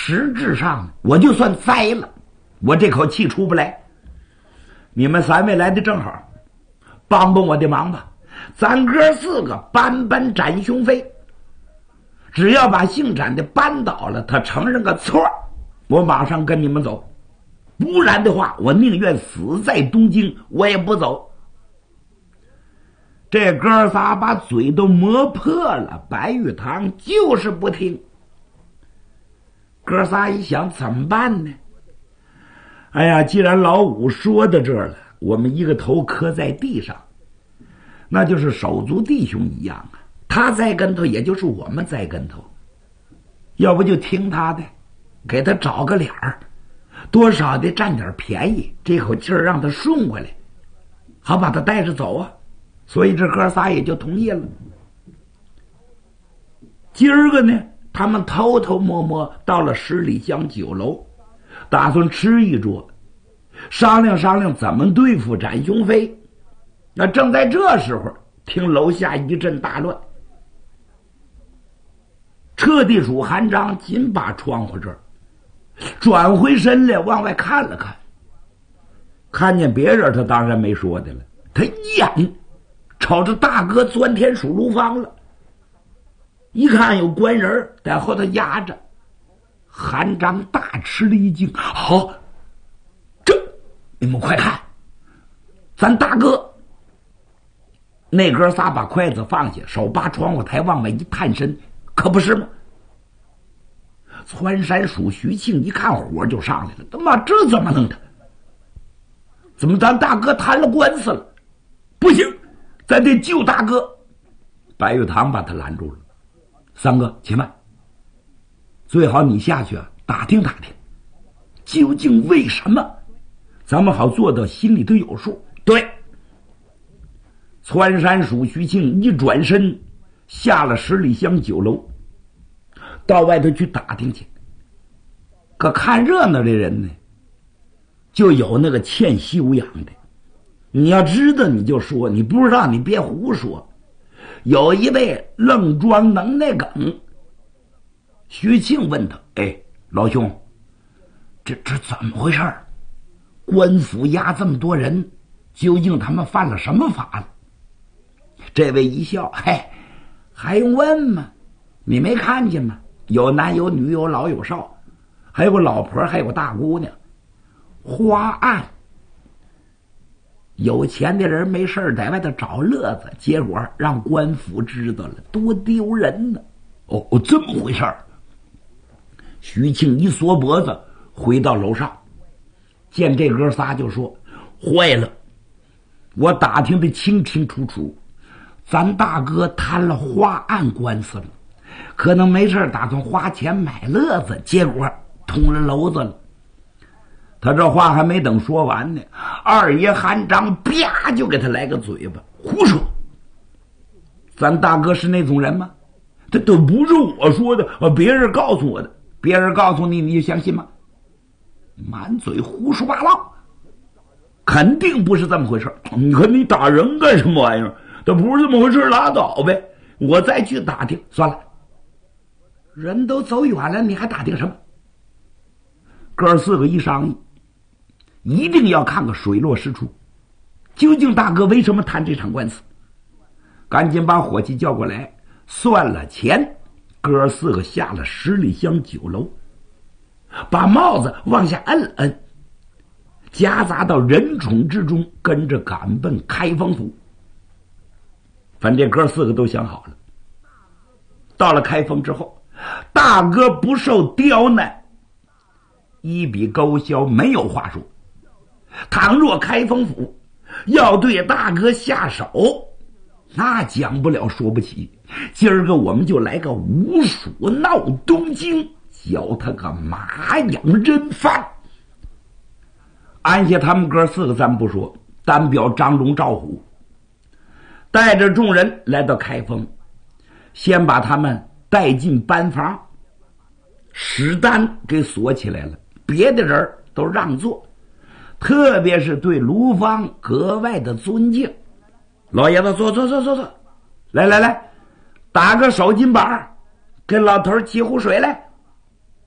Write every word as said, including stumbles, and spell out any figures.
实质上我就算栽了，我这口气出不来。你们三位来的正好，帮帮我的忙吧，咱哥四个搬搬展雄飞，只要把姓展的扳倒了，他承认个错，我马上跟你们走，不然的话我宁愿死在东京我也不走。这哥仨把嘴都磨破了，白玉堂就是不听。哥仨一想怎么办呢？哎呀，既然老五说到这儿了，我们一个头磕在地上，那就是手足弟兄一样啊，他栽跟头也就是我们栽跟头，要不就听他的，给他找个脸儿，多少得占点便宜，这口气儿让他顺回来，好把他带着走啊。所以这哥仨也就同意了。今儿个呢，他们偷偷摸摸到了十里香酒楼，打算吃一桌，商量商量怎么对付展雄飞。那正在这时候，听楼下一阵大乱，彻地鼠韩章紧把窗户这儿转回身来往外看了看，看见别人他当然没说的了，他一眼瞅着大哥钻天鼠炉房了，一看有官人在后头压着，韩章大吃了一惊，好，这你们快看，咱大哥。那哥仨把筷子放下，手扒窗户台往外一探身，可不是吗？窜山鼠徐庆一看火就上来了，他妈这怎么弄的？怎么咱大哥摊了官司了？不行，咱得救大哥。白玉堂把他拦住了，三哥且慢，最好你下去啊打听打听，究竟为什么，咱们好做到心里都有数。对，窜山鼠徐庆一转身下了十里香酒楼，到外头去打听去。可看热闹的人呢，就有那个欠修养的，你要知道你就说，你不知道你别胡说。有一位愣装能耐梗，徐庆问他，哎，老兄，这这怎么回事？官府押这么多人，究竟他们犯了什么法了？这位一笑，嘿，还用问吗？你没看见吗？有男有女，有老有少，还有个老婆，还有个大姑娘。花案，有钱的人没事在外头找乐子，结果让官府知道了，多丢人呢。哦哦，这么回事儿。徐庆一缩脖子回到楼上，见这哥仨就说，坏了，我打听得清清楚楚，咱大哥摊了花案官司了，可能没事打算花钱买乐子，结果捅了娄子了。他这话还没等说完呢，二爷韩章啪就给他来个嘴巴，胡说！咱大哥是那种人吗？这都不是我说的，别人告诉我的，别人告诉你你就相信吗？满嘴胡说八道，肯定不是这么回事。你看你打人干什么玩意儿？这不是这么回事，拉倒呗，我再去打听。算了，人都走远了，你还打听什么？哥四个一商议，一定要看个水落石出，究竟大哥为什么谈这场官司？赶紧把伙计叫过来，算了钱，哥四个下了十里香酒楼，把帽子往下摁了摁，夹杂到人宠之中，跟着赶奔开封府。反正哥四个都想好了，到了开封之后，大哥不受刁难，一笔勾销没有话说。倘若开封府要对大哥下手，那讲不了说不起，今儿个我们就来个五鼠闹东京，叫他个马养人饭。安下他们哥四个咱不说，单表张龙赵虎带着众人来到开封，先把他们带进班房，史丹给锁起来了，别的人都让座，特别是对卢芳格外的尊敬。老爷子坐坐坐坐坐，来来来，打个手巾板，给老头沏壶水来。